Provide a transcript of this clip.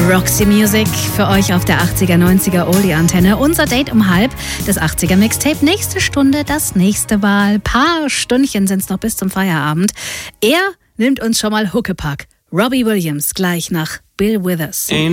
Roxy Music für euch auf der 80er, 90er Oldie-Antenne. Unser Date um 12:30, das 80er Mixtape. Nächste Stunde, das nächste Mal. Paar Stündchen sind es noch bis zum Feierabend. Er nimmt uns schon mal Huckepack. Robbie Williams gleich nach Bill Withers.